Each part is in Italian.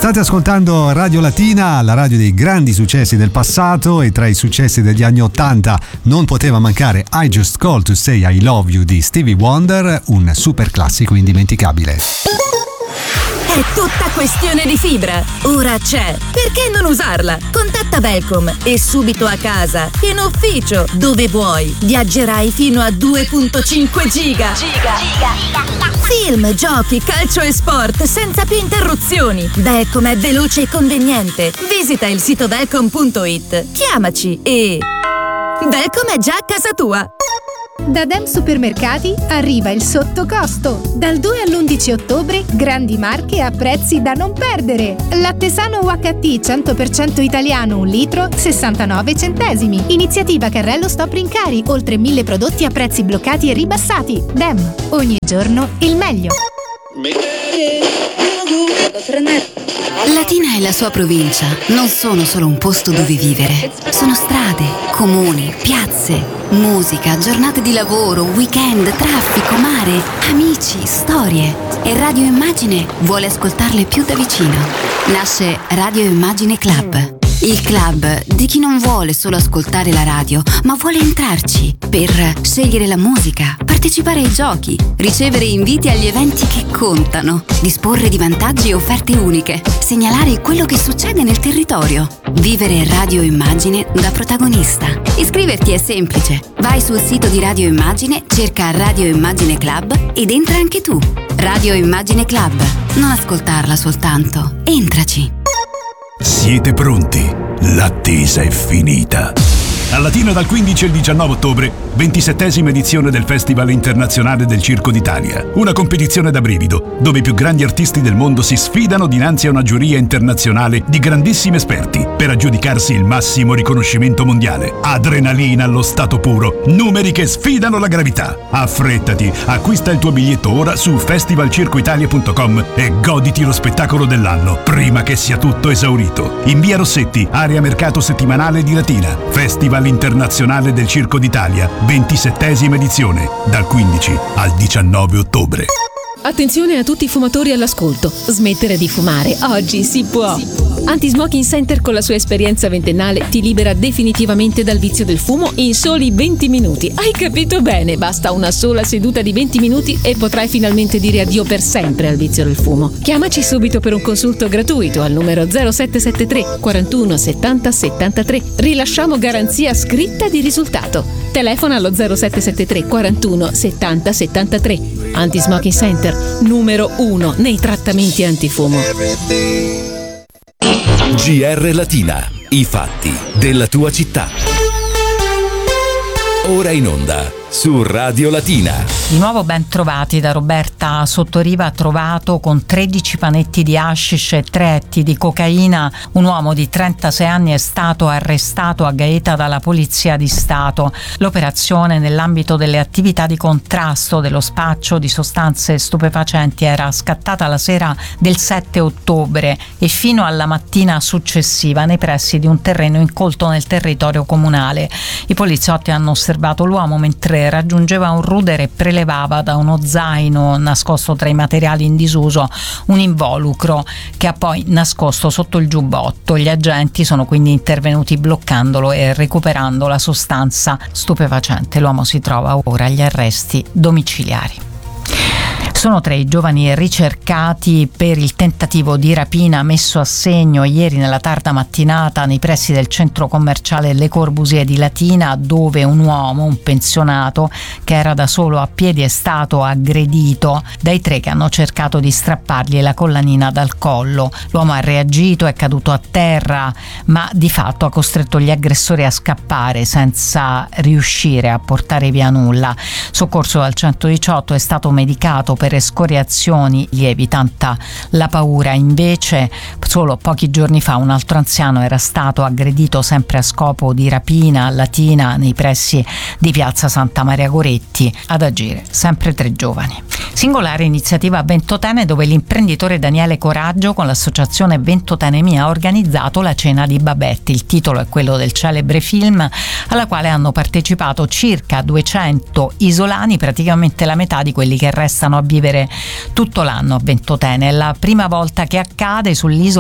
State ascoltando Radio Latina, la radio dei grandi successi del passato, e tra i successi degli anni 80 non poteva mancare I Just Called to Say I Love You di Stevie Wonder, un super classico indimenticabile. È tutta questione di fibra. Ora c'è. Perché non usarla? Contatta Velcom e subito a casa, in ufficio, dove vuoi. Viaggerai fino a 2.5 giga. Film, giochi, calcio e sport senza più interruzioni. Velcom è veloce e conveniente. Visita il sito velcom.it. Chiamaci e... Velcom è già a casa tua. Da Dem Supermercati arriva il sottocosto. Dal 2 all'11 ottobre, grandi marche a prezzi da non perdere. Latte sano UHT 100% italiano 1 litro, 69 centesimi. Iniziativa Carrello Stop Rincari, oltre 1000 prodotti a prezzi bloccati e ribassati. Dem, ogni giorno il meglio. Latina e la sua provincia non sono solo un posto dove vivere. Sono strade, comuni, piazze, musica, giornate di lavoro, weekend, traffico, mare, amici, storie. E Radio Immagine vuole ascoltarle più da vicino. Nasce Radio Immagine Club. Il club di chi non vuole solo ascoltare la radio, ma vuole entrarci per scegliere la musica, partecipare ai giochi, ricevere inviti agli eventi che contano, disporre di vantaggi e offerte uniche, segnalare quello che succede nel territorio, vivere Radio Immagine da protagonista. Iscriverti è semplice. Vai sul sito di Radio Immagine, cerca Radio Immagine Club ed entra anche tu. Radio Immagine Club. Non ascoltarla soltanto. Entraci. Siete pronti? L'attesa è finita. A Latina dal 15 al 19 ottobre, 27esima edizione del Festival Internazionale del Circo d'Italia. Una competizione da brivido, dove i più grandi artisti del mondo si sfidano dinanzi a una giuria internazionale di grandissimi esperti per aggiudicarsi il massimo riconoscimento mondiale. Adrenalina allo stato puro, numeri che sfidano la gravità. Affrettati, acquista il tuo biglietto ora su festivalcircoitalia.com e goditi lo spettacolo dell'anno, prima che sia tutto esaurito. In via Rossetti, area mercato settimanale di Latina. Festival Internazionale del Circo d'Italia, 27esima edizione, dal 15 al 19 ottobre. Attenzione a tutti i fumatori all'ascolto. Smettere di fumare oggi si può. Anti-Smoking Center, con la sua esperienza ventennale, ti libera definitivamente dal vizio del fumo in soli 20 minuti. Hai capito bene? Basta una sola seduta di 20 minuti e potrai finalmente dire addio per sempre al vizio del fumo. Chiamaci subito per un consulto gratuito al numero 0773 41 70 73. Rilasciamo garanzia scritta di risultato. Telefona allo 0773 41 70 73. Anti-Smoking Center, numero 1 nei trattamenti antifumo. GR Latina, i fatti della tua città. Ora in onda su Radio Latina. Di nuovo ben trovati da Roberta Sottoriva. Ha trovato con 13 panetti di hashish e 3 etti di cocaina un uomo di 36 anni è stato arrestato a Gaeta dalla Polizia di Stato. L'operazione, nell'ambito delle attività di contrasto dello spaccio di sostanze stupefacenti, era scattata la sera del 7 ottobre e fino alla mattina successiva nei pressi di un terreno incolto nel territorio comunale. I poliziotti hanno osservato l'uomo mentre raggiungeva un rudere e prelevava da uno zaino nascosto tra i materiali in disuso un involucro che ha poi nascosto sotto il giubbotto. Gli agenti sono quindi intervenuti bloccandolo e recuperando la sostanza stupefacente. L'uomo si trova ora agli arresti domiciliari. Sono 3 i giovani ricercati per il tentativo di rapina messo a segno ieri nella tarda mattinata nei pressi del centro commerciale Le Corbusier di Latina, dove un uomo, un pensionato, che era da solo a piedi, è stato aggredito dai 3 che hanno cercato di strappargli la collanina dal collo. L'uomo ha reagito, è caduto a terra, ma di fatto ha costretto gli aggressori a scappare senza riuscire a portare via nulla. Soccorso al 118, è stato medicato per escoriazioni lievi, tanta la paura. Invece solo pochi giorni fa un altro anziano era stato aggredito sempre a scopo di rapina a Latina nei pressi di piazza Santa Maria Goretti. Ad agire sempre 3 giovani. Singolare iniziativa a Ventotene, dove l'imprenditore Daniele Coraggio con l'associazione Ventotene Mia ha organizzato la cena di Babette. Il titolo è quello del celebre film, alla quale hanno partecipato circa 200 isolani, praticamente la metà di quelli che restano a vivere tutto l'anno a Ventotene. È la prima volta che accade sull'isola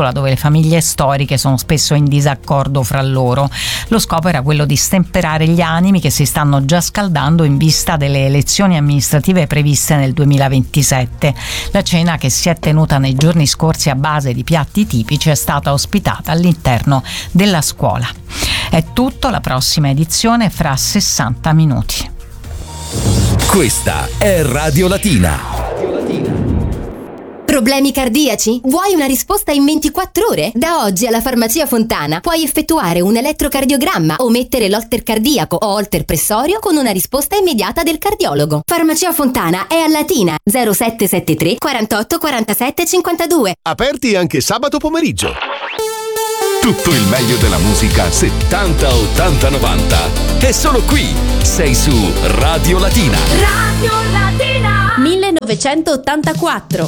isola dove le famiglie storiche sono spesso in disaccordo fra loro. Lo scopo era quello di stemperare gli animi che si stanno già scaldando in vista delle elezioni amministrative previste nel 2027. La cena, che si è tenuta nei giorni scorsi a base di piatti tipici, è stata ospitata all'interno della scuola. È tutto, la prossima edizione fra 60 minuti. Questa è Radio Latina. Problemi cardiaci? Vuoi una risposta in 24 ore? Da oggi alla Farmacia Fontana puoi effettuare un elettrocardiogramma o mettere l'holter cardiaco o holter pressorio con una risposta immediata del cardiologo. Farmacia Fontana è a Latina, 0773 48 47 52. Aperti anche sabato pomeriggio. Tutto il meglio della musica 70, 80, 90 è solo qui. Sei su Radio Latina. Radio Latina 1984.